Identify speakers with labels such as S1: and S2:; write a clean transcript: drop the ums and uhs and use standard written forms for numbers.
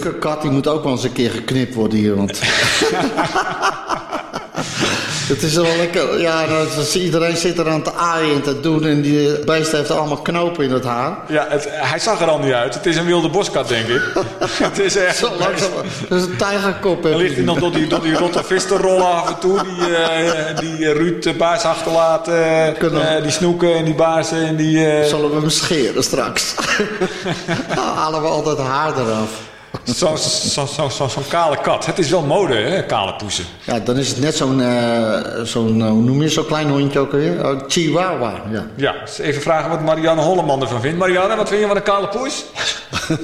S1: leuke kat, die moet ook wel eens een keer geknipt worden hier. Want het is wel lekker. Ja, iedereen zit er aan te aaien en te doen. En die beest heeft allemaal knopen in het haar.
S2: Ja, hij zag er al niet uit. Het is een wilde boskat, denk ik. Het is echt...
S1: Zo langzaam. Dat is een tijgerkop.
S2: Dan ligt hij nog door die rotte vis te rollen af en toe. Die Ruud de baars achterlaat. Die snoeken en die baarsen. En die,
S1: Zullen we hem scheren straks? Dan halen we altijd haar eraf.
S2: Zo'n kale kat. Het is wel mode, hè, kale poesen.
S1: Ja, dan is het net zo'n hoe noem je zo'n klein hondje ook weer? Oh, Chihuahua, ja.
S2: Ja, even vragen wat Marianne Holleman ervan vindt. Marianne, wat vind je van een kale poes?